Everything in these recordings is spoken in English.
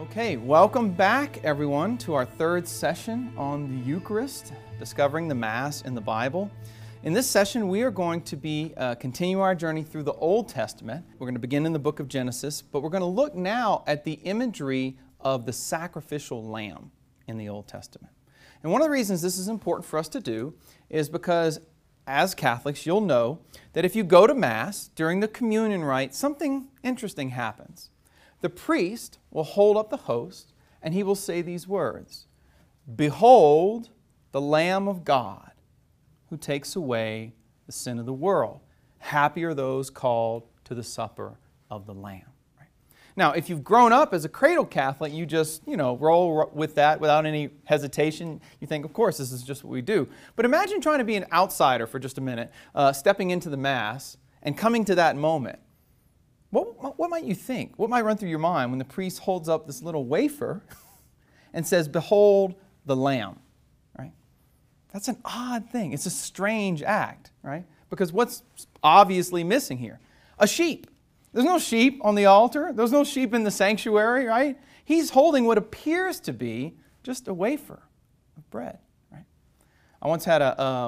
Okay, welcome back everyone to our third session on the Eucharist, discovering the Mass in the Bible. In this session we are going to continue our journey through the Old Testament. We're going to begin in the book of Genesis, but we're going to look now at the imagery of the sacrificial lamb in the Old Testament. And one of the reasons this is important for us to do is because as Catholics you'll know that if you go to Mass during the communion rite, something interesting happens. The priest will hold up the host and he will say these words, "Behold the Lamb of God who takes away the sin of the world. Happy are those called to the supper of the Lamb." Right? Now, if you've grown up as a cradle Catholic, you just, roll with that without any hesitation. You think, of course, this is just what we do. But imagine trying to be an outsider for just a minute, stepping into the Mass and coming to that moment. What might you think? What might run through your mind when the priest holds up this little wafer and says, "Behold the Lamb," right? That's an odd thing. It's a strange act, right? Because what's obviously missing here? A sheep. There's no sheep on the altar. There's no sheep in the sanctuary, right? He's holding what appears to be just a wafer of bread, right? I once had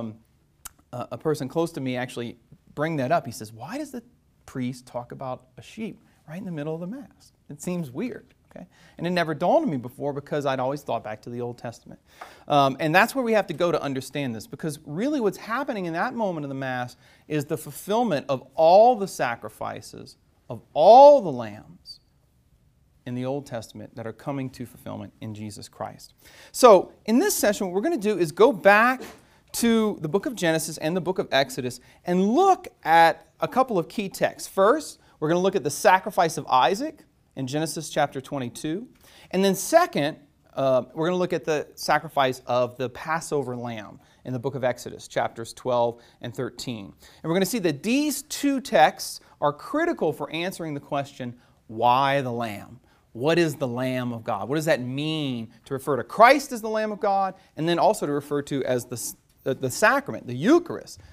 a person close to me actually bring that up. He says, "Why does the priest talk about a sheep right in the middle of the Mass? It seems weird." Okay? And it never dawned on me before because I'd always thought back to the Old Testament. And that's where we have to go to understand this, because really what's happening in that moment of the Mass is the fulfillment of all the sacrifices of all the lambs in the Old Testament that are coming to fulfillment in Jesus Christ. So in this session, what we're going to do is go back to the book of Genesis and the book of Exodus and look at a couple of key texts. First, we're going to look at the sacrifice of Isaac in Genesis chapter 22. And then second, we're going to look at the sacrifice of the Passover lamb in the book of Exodus, chapters 12 and 13. And we're going to see that these two texts are critical for answering the question, why the lamb? What is the Lamb of God? What does that mean to refer to Christ as the Lamb of God, and then also to refer to as the sacrament, the Eucharist,